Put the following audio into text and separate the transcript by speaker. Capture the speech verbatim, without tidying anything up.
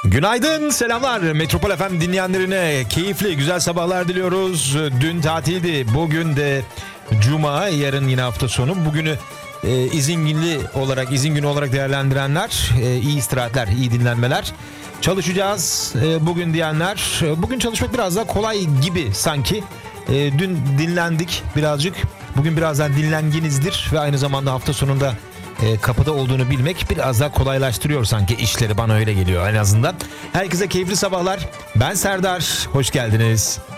Speaker 1: Günaydın, selamlar. Metropol F M dinleyenlerine keyifli, güzel sabahlar diliyoruz. Dün tatildi, bugün de Cuma, yarın yine hafta sonu. Bugünü e, izin günü olarak, izin günü olarak değerlendirenler, e, iyi istirahatler, iyi dinlenmeler. Çalışacağız e, bugün diyenler, e, bugün çalışmak biraz daha kolay gibi sanki. E, dün dinlendik birazcık, bugün birazdan dinlenginizdir ve aynı zamanda hafta sonunda E, kapıda olduğunu bilmek biraz daha kolaylaştırıyor sanki işleri, bana öyle geliyor en azından. Herkese keyifli sabahlar. Ben Serdar, hoş geldiniz.